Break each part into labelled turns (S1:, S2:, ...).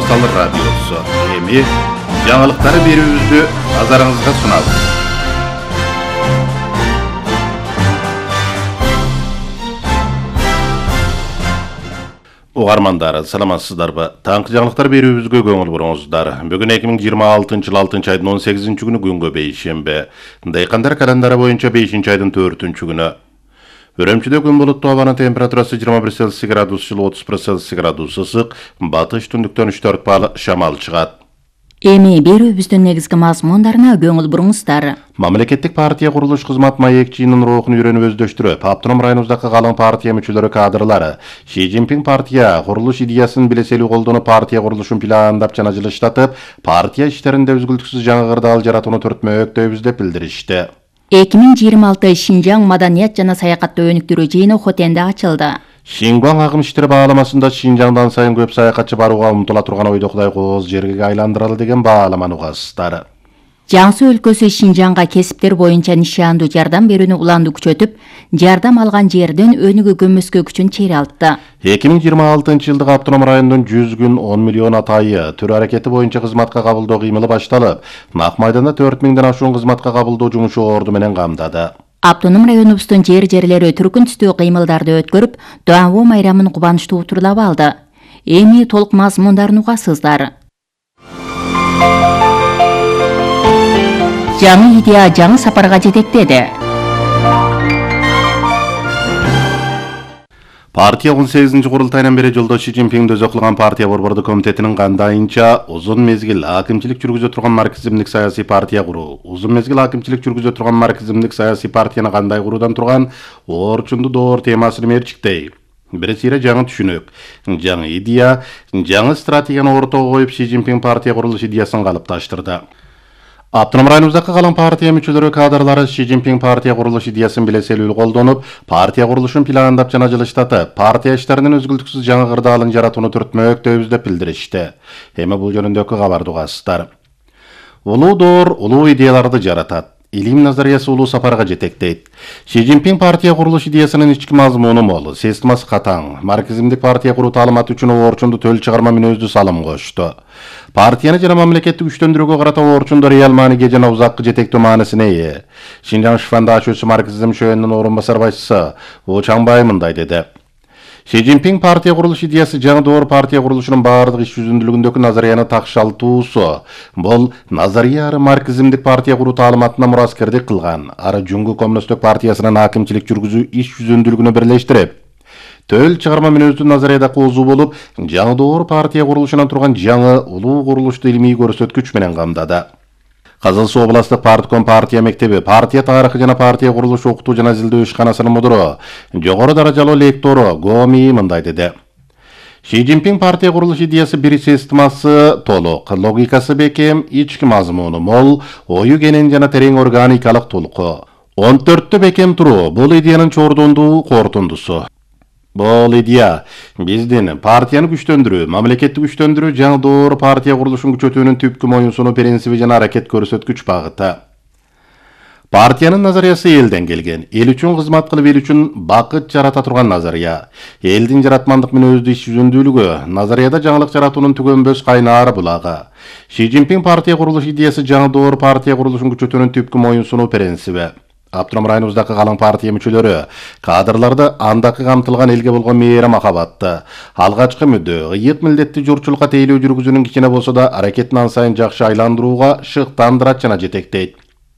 S1: Kırsalır Radyosu. Emi, жаңылыктары берүүбүздү назарыңызга sunabız. Угармандар, саламатсыздарбы? Таңкы жаңылыктар берүүбүзгө көңүл буруңуздар. Бүгүн 2026 жылы 6 айдын 18 күнү күнгө бейшембе. Дайкандар календары боюнча 5 айдын 4 күнү. Үрөмчүдө күн булуттуу, абанын температурасы 21 Цельсий градус жылы 30 Цельсий градус ысык, батыш түндүктөн 3-4 бал шамал чыгат.
S2: Эми берүүбүздүн негизги мазмундарына көңүл буруңуздар.
S1: Мамлекеттик партия курулуш кызмат маекчинин рухун үйрөнүп өздөштүрүп, автоном районубуздагы калың партия мүчөлөрү кадрлары Ши Цзиньпин партия курулуш идеясын билеселүү колдонуп, партия курулушун пландап жана жылыштатып, партия иштеринде үзгүлтүксүз жаңы кырдаал жаратууну түртмөктөйбүз деп билдиришти.
S2: 2026 Шинжаң маданият жана саякатты өнүктүрүү жыйыны Хотенде ачылды.
S1: Шингуаң агым иштери бааламасында Шинжаңдан сайын көп саякатчы барууга умтула турган ойдо Кудай кооз жерге айландырылды деген бааламаны угасыздар.
S2: Жаңсы өлкөсү Шинжаңга кесиптер боюнча нишандуу жардам берүүнү уланды күчөтүп, жардам алган жерден өнүгүү көмөскө күчүн чейре алтты.
S1: 2026 жылдык автоном райондун 100 күн 10 миллион атайы төр аракети боюнча кызматка кабылдоо кыймылы башталып, Нак майданда 4000ден ашуун кызматка кабылдоо жумушу орду менен камдады.
S2: Автоном районубуздун жерлери түркүн түстүү кыймылдарды өткөрүп, Дуанву майрамын кубанычтуу утурлап алды. Эми толук мазмундарын угасыздар. Жаңы идея жаңы сапарга жетектеди.
S1: Партия 18-ci курултайынан бери жолдош Ши Цзиньпиндин өзү кылган партия борбордук комитетинин кандайынча узун мезгил акимчилик жүргүзө турган марксизмдик саясий партия куруу, узун мезгил акимчилик жүргүзө турган марксизмдик саясий партияны кандай куруудан турган орчунду доор темасын мерчиктей. Бирисире жаңы түшүнүк, жаңы идея, жаңы стратегияны ортого коюп Ши Цзиньпин партия курулуш идеясын калыпташтырды. Автоном районубуздагы калың партия мүчөлөрү кадрлары Ши Цзиньпин партия курулуш идеясын билеселүү колдонуп, партия курулушун пландап жана жылыштатып, партия иштеринин өзгүлтүксүз жаңы кырдаалын жаратууну түртмөктөйбүз деп билдиришти. Эми бул жөнүндөгү кабарды угасыздар. Улуу доор улуу идеяларды жаратат. Илим назариясы улуу сапарга жетектейт. Ши Цзиньпин партия курулуш идеясынын ички мазмуну мол, системасы катаң. Марксизмдик партия куруу таалыматы үчүн орчунду төл чыгарма мүнөздүү салым кошту. Партияны жана мамлекеттик күчтөндүрүүгө карата орчунду реал мааниге жана узаккы жетектөө маанисине ээ. Шинжаң шифандашуучу марксизм шөөнүнүн орун басар башчысы Уу Чаңбай мындай деди. Ши Цзиньпин партия курулуш идеясы жаңы доор партия курулушунун баардык иш жүзүндүүлүгүндөгү назарияны такшалтуусу. Бул назария ары марксизмдик партия куруу таалыматына мураскердик кылган, ары Жүнгү коммунисттик партиясынын акимчилик жүргүзүү иш жүзүндүүлүгүнө бирлештирип, төл чыгарма мүнөздүү назарияда козуу болуп, жаңы доор партия курулушунан турган жаңы улуу курулушту илимий көрсөткүч менен камдады. Кызыл Суу областык партком партия мектеби, партия тарыхы жана партия курулуш окутуу жана изилдөө ишканасынын мудуру, жогору даражалуу лектору Гоми мындай деди. Ши Цзиньпин партия курулуш идеясы бир системасы толук, логикасы бекем, ички мазмуну мол, ою кенен жана терең органикалык толку. 14-тө бекем туруу бул идеянын чордундуу кортундусу. Бул идея биздин партияны күчтөндүрүү, мамлекетти күчтөндүрүү, жаңы доор партия курулушун күчөтүүнүн түпкү моюнсунуу принциби жана аракет көрсөткүч багыты. Партиянын назариясы элден келген, эл үчүн кызмат кылып, эл үчүн бакыт жарата турган назария. Элдин жаратмандык мүнөздүү иш жүзүндүүлүгү, назарияда жаңылык жаратуунун түгөнбөс кайнары булагы. Ши Цзиньпин партия курулуш идеясы жаңы доор партия курулушун күчөтүүнүн түпкү моюнсунуу принциби. Автоном районубуздагы калың партия мүчөлөрү кадрларды андакы камтылган элге болгон мээри махабатты, алгачкы мүдө, ыйык милдетти журтчулукка тейлөө жүргүзүүнүн кичине болсо да аракетин ан сайын жакшы айландырууга шыктандырат жана жетектейт.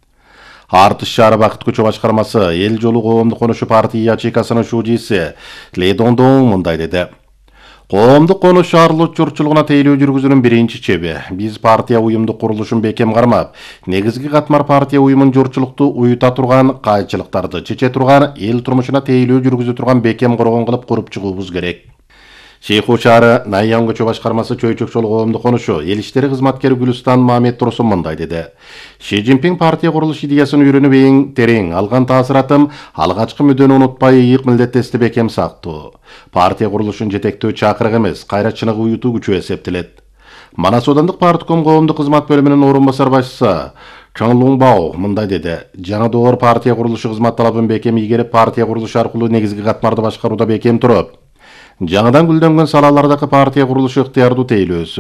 S1: Артыш шаары бакыт күчү башкармасы эл жолу коомдук конушу партия ячейкасынын шужиси Ли Доңдоң мындай деди. Коомдук конуш шаарлык журтчулугуна тейлөө жүргүзүүнүн биринчи чеби. Биз партия уюмдук курулушун бекем кармап, негизги катмар партия уюмун журтчулукту уюта турган, кайчылыктарды чече турган, эл турмушуна тейлөө жүргүзө турган бекем коргон кылып куруп чыгуубуз керек. Шейху шаары Найяң көчө башкармасы чөйчөк жолу коомдук конушу эл иштери кызматкери Гүлстан Мамед Турсун мындай деди. Ши Цзиньпин партия курулуш идеясын үйрөнүп эң терең алган таасыратым алгачкы мүдөнү унутпай ыйык милдеттести бекем сактоо. Партия курулушун жетектөө чакырык эмес, кайра чыныгы уютуу күчү эсептелет. Манас Аудандык партком коомдук кызмат бөлүмүнүн орун басар башчысы Чоң Луңбао мындай деди. Жаңы доор партия курулушу кызмат талабын бекем ийгерип, партия курулушу аркылуу негизги катмарды башкарууда бекем туруп, жаңыдан гүлдөнгөн салалардагы партия курулушу ыктыярдуу тейлөөсү